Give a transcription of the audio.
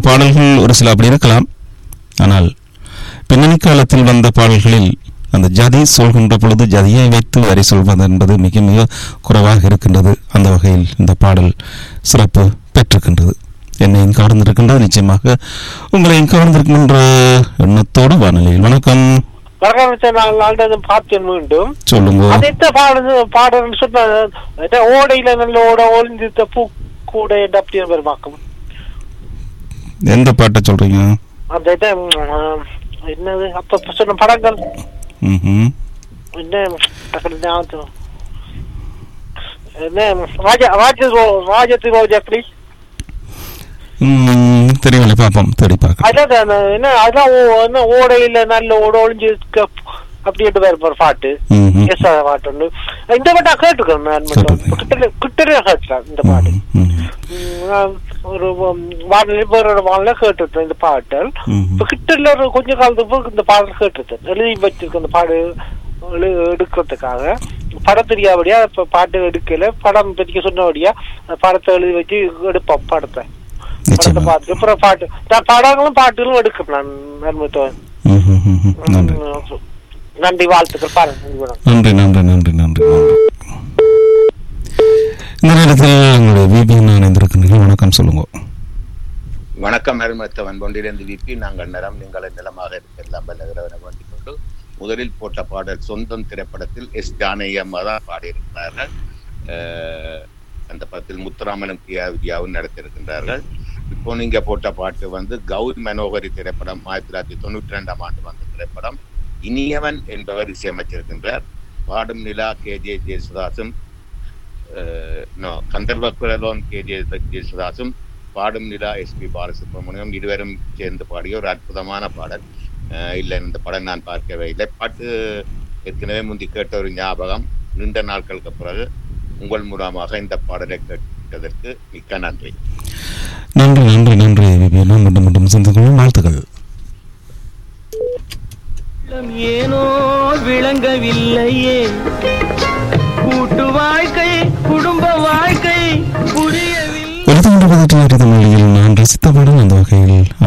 பாடல்கள் ஒரு சில அப்படி இருக்கலாம். ஆனால் பின்னணி காலத்தில் வந்த பாடல்களில் அந்த ஜதி சொல்கின்ற பொழுது ஜதியை வைத்து வரி சொல்வது என்பது மிக மிக குறைவாக இருக்கின்றது. அந்த வகையில் இந்த பாடல் சிறப்பு பெற்றிருக்கின்றது. என்னையும் கவர்ந்திருக்கின்றது. நிச்சயமாக உங்களையும் கவர்ந்திருக்கும் என்ற எண்ணத்தோடு வானிலையில் வணக்கம். சொல்லுங்க. எந்த பாட்டை சொல்றீங்க? என்னது அப்ப சொன்ன படங்கள் தெரியல, பாப்போம் தேடி பார்க்கலாம். ஓடையில நல்ல ஓட ஒளிஞ்சு அப்படி ஒரு பாட்டு பாட்டு ஒன்று. இந்த பாட்டா கேட்டுக்கிறேன் கிட்டே கேட்டுறேன். இந்த பாட்டு ஒரு வானிலை வேற வானிலை கேட்டுருக்கேன். இந்த பாட்டல் இப்ப கிட்ட ஒரு கொஞ்ச காலத்துக்கு இந்த பாடல் கேட்டுருக்கேன். எழுதி வச்சிருக்கேன் இந்த பாடு எடுக்கிறதுக்காக. படம் தெரியாபடியா இப்ப பாட்டு எடுக்கல. படம் பற்றி சொன்னபடியா படத்தை எழுதி வச்சு எடுப்போம். படத்தை பார்த்து அப்புறம் பாட்டு படங்களும் பாட்டுகளும் எடுக்கிறேன் நான். நன்றி, வாழ்த்துக்கள். பாருங்க. நன்றி நன்றி நன்றி நன்றி நன்றி. இந்த நேரத்தில் உங்களுடைய விபி இணைந்திருக்கின்றீர்கள். வணக்கம், சொல்லுங்க. வணக்கம். அருமத்தவன் பொண்டிலிருந்து விபி. நாங்கள் நிறம் நீங்கள் நிலமாக இருக்கலாம் வல்லகிறவனை வேண்டிக் கொண்டு முதலில் போட்ட பாடல் சொந்தம் திரைப்படத்தில் எஸ் ஜானகி அம்மா தான் பாடியிருக்கிறார்கள். அந்த படத்தில் முத்துராமனும் வித்யாவும் நடத்தியிருக்கின்றார்கள். இப்போ நீங்க போட்ட பாட்டு கௌரி மனோகரி திரைப்படம் 1992 வந்த திரைப்படம். இனியவன் என்பவர் இசையமைச்சிருக்கின்றார். பாடும் நிலா KJ ஜேசுதாசும், கந்தர்வ குரலோன் KJ ஜேசுதாசும், பாடும் நிலா SP பாலசுப்ரமணியம் இருவரும் சேர்ந்து பாடிய ஒரு அற்புதமான பாடல். இல்லை, இந்த படம் நான் பார்க்கவே இல்லை. பாட்டு ஏற்கனவே முந்தி கேட்ட ஒரு ஞாபகம். நீண்ட நாட்களுக்கு பிறகு உங்கள் மூலமாக இந்த பாடலை கேட்டதற்கு மிக்க நன்றி. நன்றி நன்றி நன்றி. மீண்டும் மீண்டும் சந்திக்கும் வாழ்த்துக்கள். ஏனோ விளங்கவில்லையே கூட்டு வாழ்க்கை குடும்ப வாழ்க்கை புரியவில்லை. மொழியில் நான் ரசித்த பாடல் அந்த வகையில்